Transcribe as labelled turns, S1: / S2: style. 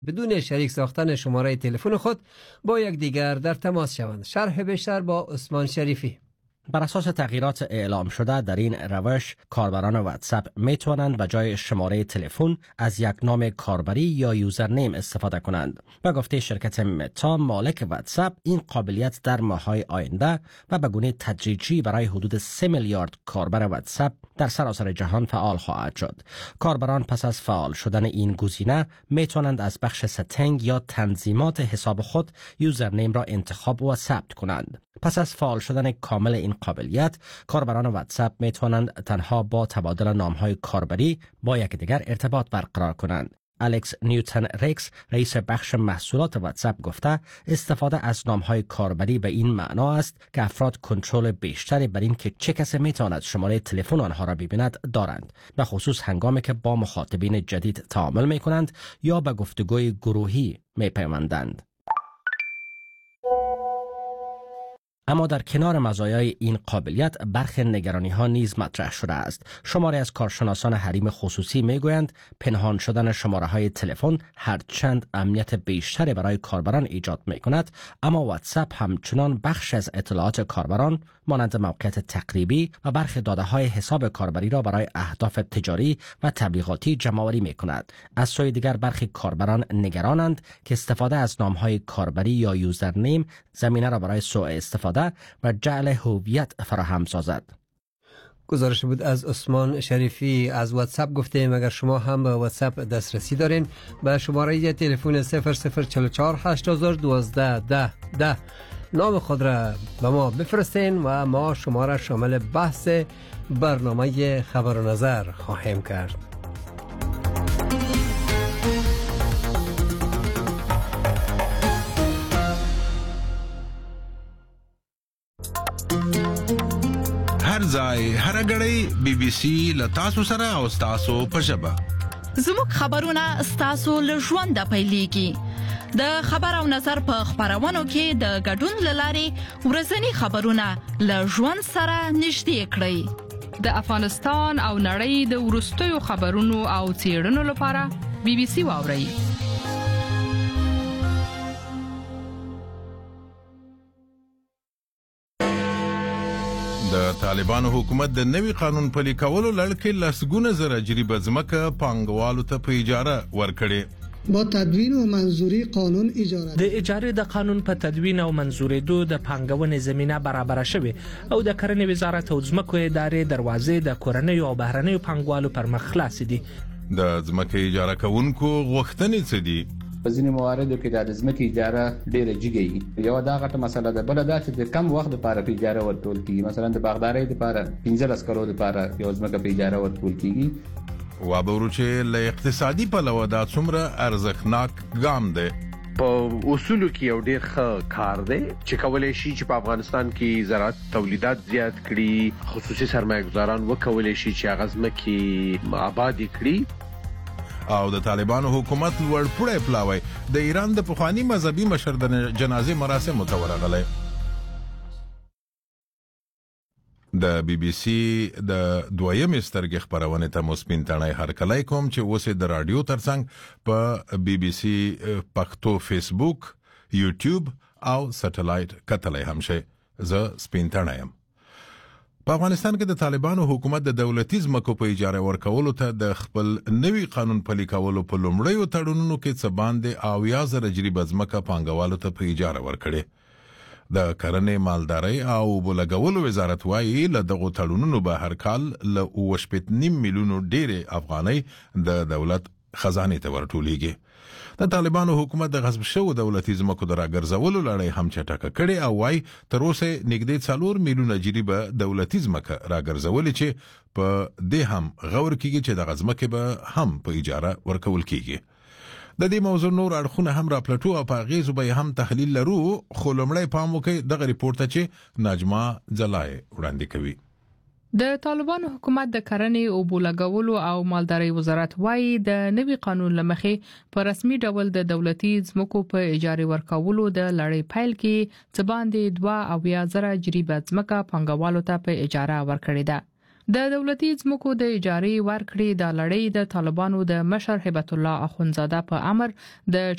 S1: بدون شریک ساختن شماره تلفن خود با یکدیگر در تماس شوند. شرح بیشتر با عثمان شریفی.
S2: بر اساس تغییرات اعلام شده در این روش، کاربران واتساپ می توانند به جای شماره تلفن از یک نام کاربری یا یوزرنیم استفاده کنند. به گفته شرکت متا، مالک واتساپ، این قابلیت در ماه‌های آینده و به گونه تدریجی برای حدود 3 میلیارد کاربر واتساپ در سراسر جهان فعال خواهد شد. کاربران پس از فعال شدن این گزینه می توانند از بخش ستینگ یا تنظیمات حساب خود یوزرنیم را انتخاب و ثبت کنند. پس از فعال شدن کامل این قابلیت، کاربران واتساپ می توانند تنها با تبادل نام‌های کاربری با یکدیگر ارتباط برقرار کنند. الکس نیوتن ریکس، رئیس بخش محصولات واتساپ، گفته استفاده از نام‌های کاربری به این معنا است که افراد کنترل بیشتری بر این که چه کسی می‌تواند شماره تلفن آنها را ببیند دارند، به خصوص هنگامی که با مخاطبین جدید تعامل می‌کنند یا به گفتگوی گروهی می‌پیوندند. اما در کنار مزایای این قابلیت، برخی نگرانی‌ها نیز مطرح شده است. شماری از کارشناسان حریم خصوصی میگویند پنهان شدن شماره‌های تلفن هرچند امنیت بیشتری برای کاربران ایجاد می‌کند، اما واتساپ همچنان بخش از اطلاعات کاربران مانند موقعیت تقریبی و برخی داده‌های حساب کاربری را برای اهداف تجاری و تبلیغاتی جمع‌آوری می‌کند. از سوی دیگر برخی کاربران نگرانند که استفاده از نام‌های کاربری یا یوزرنیم زمینه را برای سوء استفاده و جعل هویت فراهم سازد.
S1: گزارش بود از عثمان شریفی. از واتساپ گفتیم اگر شما هم به واتساپ دسترسی دارین، به شماره تلفن 0044 8012 10 نام خود را به ما بفرستین و ما شما را شامل بحث برنامه خبر و نظر خواهیم کرد.
S3: هر ځای هر غړی بي بي سي له تاسو سره او تاسو په ژبه.
S4: زموږ خبرونه ستاسو له ژونده پیلېږي. د خبر او نظر په خبرونو کې د ګډون لاري ورځنی خبرونه له ژوند سره نږدې کړئ.
S5: د افغانستان او نړۍ د ورستیو خبرونو او څېړنو لپاره بي بي سي واورئ.
S3: د طالبانو حکومت د نوي قانون پلي کولو لړ کې لسګونه زره جریبه ځمکه پانګوالو ته په اجاره ورکړې.
S6: با تدوین و منظوری قانون اجاره
S7: د اجاره د قانون په تدوین او منظوریدو د پانګونې زمينه برابر شوه او د کرنې وزارت او ځمکو ادارې دروازې د کورنیو او بهرنیو پانګوالو پر مخ خلاص دي.
S3: د ځمکې اجاره کوونکو غوښتنې څه دي؟
S8: په ځینې مواردو کې د ځمکې اجاره ډېره جګه یو دا غټه مسله ده. بل دا چې د کم وخت لپاره په اجاره ورکول کیږي. مثلا د باغدارۍ لپاره 15 کروڑ لپاره یو ځمکه په اجاره ورکول کیږي.
S3: وابرو چې له اقتصادي پلوه دا څومره ارزښتناک ګام دی.
S9: په اصولو کې یو ډېر ښه کار دی چې کولای شي چې په افغانستان کې زراعت تولیدات زیات کړي، خصوصي سرمایه‌ګزاران وکولای شي چې هغه ځمکې آباد کړي.
S3: او د طالبانو حکومت لوړ پوړی پلاوی د ایران د پخوانی مذهبي مشر د جنازې مراسم متورغلې. د بي بي سي د دویم سترګې خبرونه ته مسپین تڼۍ هرکلی کوم چې اوسه د رادیو ترڅنګ په بي بي سي پښتو فیسبوک، یوټیوب او سټلایټ کتلای هم شي. زه سپین تڼۍ یم. په افغانستان کې د طالبانو حکومت د دولتي ځمکو په اجاره ورکولو ته د خپل نوي قانون پلي کولو په لومړیو تړونونو کې څه باندې 80,000 جریبه ځمکه پانګوالو ته په اجاره ورکړي. د کرنې، مالدارۍ او اوبو لګولو وزارت وایي له دغو تړونونو به هر کال له 2.5 میلیونو ډېرې افغانۍ د دولت خزانې ته ورټولېږي. د طالبانو حکومت د غصب شوو دولتي ځمکو د راګرځولو لړۍ هم چټکه کړې او وايي تر اوسه نږدې 4 میلیونه جریبه دولتي ځمکه راګرځولې چې په دې هم غور کیږي چې د ځمکې به هم په اجاره ورکول کیږي. د دې موضوع نور اړخونه هم راپلټو او په غیزو به هم تحلیل لرو، خو لومړی پام وکړئ دغه ریپورت ته چې نجما جلای وړاندې کوي.
S5: د طالبانو حکومت د کرنې، اوبو لګولو او مالدارۍ وزارت وايي د نوي قانون لمخې په رسمي ډول د دولتي ځمکو په اجاره ورکولو د لړۍ پیل کې څه باندې 2,000 جریبه ځمکه پانګوالو ته په اجاره ورکړې ده. د دولتي ځمکو د اجارې ورکړې د لړۍ د طالبانو د مشر هبت الله اخونزاده په امر د